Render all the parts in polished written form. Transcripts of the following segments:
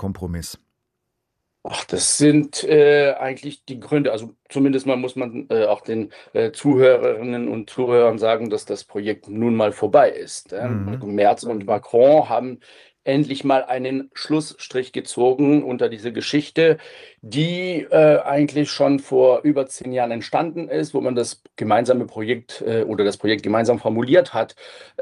Kompromiss? Ach, das sind eigentlich die Gründe. Also zumindest mal muss man auch den Zuhörerinnen und Zuhörern sagen, dass das Projekt nun mal vorbei ist. Mhm. Merz und Macron haben endlich mal einen Schlussstrich gezogen unter diese Geschichte, die eigentlich schon vor über 10 Jahren entstanden ist, wo man das gemeinsame Projekt oder das Projekt gemeinsam formuliert hat.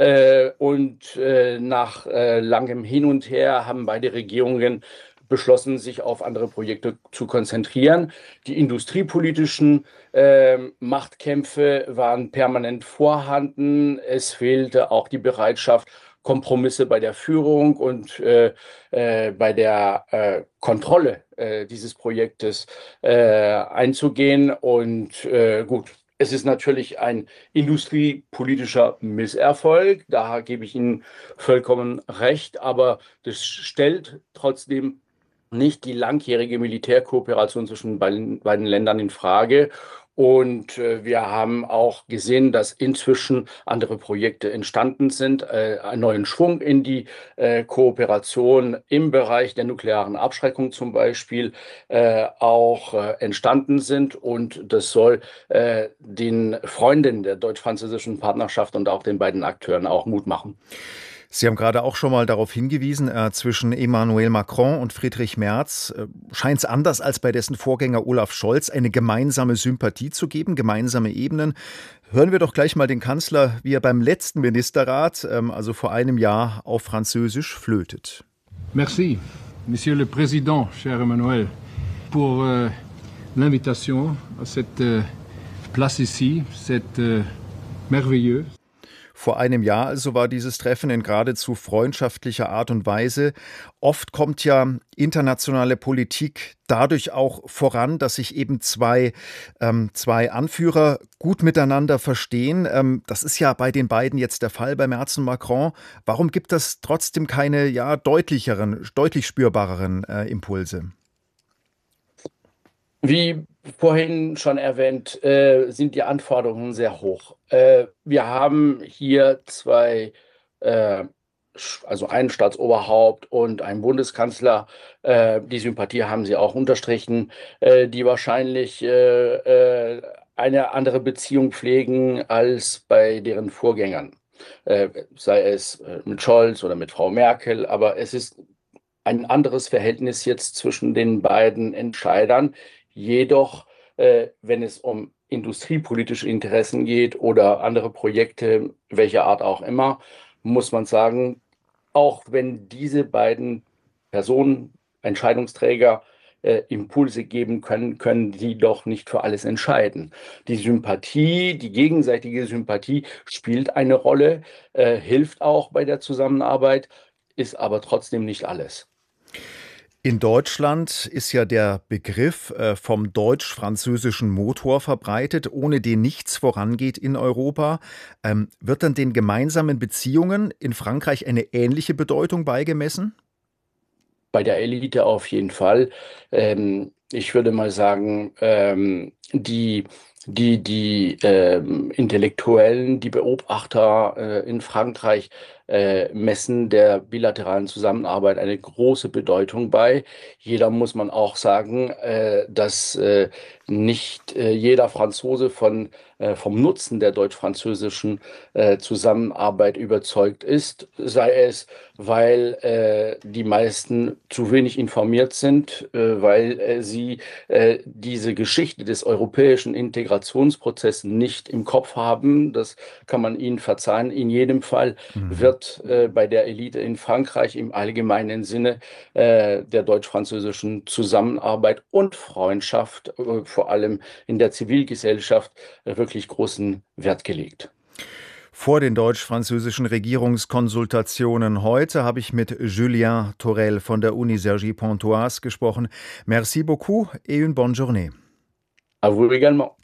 Und nach langem Hin und Her haben beide Regierungen beschlossen, sich auf andere Projekte zu konzentrieren. Die industriepolitischen Machtkämpfe waren permanent vorhanden. Es fehlte auch die Bereitschaft, Kompromisse bei der Führung und bei der Kontrolle dieses Projektes einzugehen. Und gut, es ist natürlich ein industriepolitischer Misserfolg, da gebe ich Ihnen vollkommen recht, aber das stellt trotzdem nicht die langjährige Militärkooperation zwischen beiden Ländern in Frage. Und wir haben auch gesehen, dass inzwischen andere Projekte entstanden sind, einen neuen Schwung in die Kooperation im Bereich der nuklearen Abschreckung zum Beispiel auch entstanden sind. Und das soll den Freunden der deutsch-französischen Partnerschaft und auch den beiden Akteuren auch Mut machen. Sie haben gerade auch schon mal darauf hingewiesen, zwischen Emmanuel Macron und Friedrich Merz scheint es anders als bei dessen Vorgänger Olaf Scholz eine gemeinsame Sympathie zu geben, gemeinsame Ebenen. Hören wir doch gleich mal den Kanzler, wie er beim letzten Ministerrat, also vor einem Jahr, auf Französisch flötet. Merci, Monsieur le Président, cher Emmanuel, pour l'invitation à cette place ici, c'est merveilleux. Vor einem Jahr also war dieses Treffen in geradezu freundschaftlicher Art und Weise. Oft kommt ja internationale Politik dadurch auch voran, dass sich eben zwei Anführer gut miteinander verstehen. Das ist ja bei den beiden jetzt der Fall, bei Merz und Macron. Warum gibt es trotzdem keine deutlich spürbareren Impulse? Wie vorhin schon erwähnt, sind die Anforderungen sehr hoch. Wir haben hier zwei, äh, also ein Staatsoberhaupt und einen Bundeskanzler. Die Sympathie haben Sie auch unterstrichen, die wahrscheinlich eine andere Beziehung pflegen als bei deren Vorgängern. Sei es mit Scholz oder mit Frau Merkel, aber es ist ein anderes Verhältnis jetzt zwischen den beiden Entscheidern. Jedoch, wenn es um industriepolitische Interessen geht oder andere Projekte, welcher Art auch immer, muss man sagen, auch wenn diese beiden Personen, Entscheidungsträger, Impulse geben können, können die doch nicht für alles entscheiden. Die Sympathie, die gegenseitige Sympathie spielt eine Rolle, hilft auch bei der Zusammenarbeit, ist aber trotzdem nicht alles. In Deutschland ist ja der Begriff vom deutsch-französischen Motor verbreitet, ohne den nichts vorangeht in Europa. Wird dann den gemeinsamen Beziehungen in Frankreich eine ähnliche Bedeutung beigemessen? Bei der Elite auf jeden Fall. Ich würde mal sagen, die Intellektuellen, die Beobachter in Frankreich messen der bilateralen Zusammenarbeit eine große Bedeutung bei. Jeder muss man auch sagen, dass nicht jeder Franzose vom Nutzen der deutsch-französischen Zusammenarbeit überzeugt ist, sei es, weil die meisten zu wenig informiert sind, weil sie diese Geschichte des europäischen Integrationsprozesses nicht im Kopf haben. Das kann man ihnen verzeihen. In jedem Fall Mhm. wird bei der Elite in Frankreich im allgemeinen Sinne der deutsch-französischen Zusammenarbeit und Freundschaft, vor allem in der Zivilgesellschaft, wirklich großen Wert gelegt. Vor den deutsch-französischen Regierungskonsultationen heute habe ich mit Julien Thorel von der Uni Cergy-Pontoise gesprochen. Merci beaucoup et une bonne journée. À vous également.